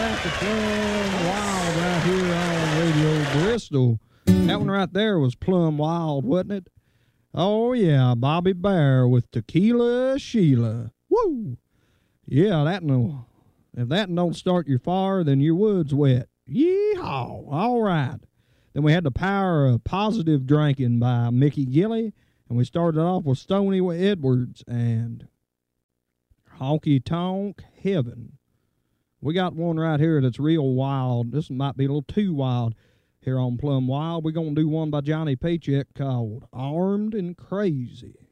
back to Plum Wild right here on Radio Bristol. That one right there was Plum Wild, wasn't it? Oh, yeah, Bobby Bear with Tequila Sheila. Woo! Yeah, that no. If that don't start your fire, then your wood's wet. Yeehaw! All right. Then we had The Power of Positive Drinking by Mickey Gilley. And we started off with Stoney Edwards and Honky Tonk Heaven. We got one right here that's real wild. This might be a little too wild here on Plum Wild. We're going to do one by Johnny Paycheck called Armed and Crazy.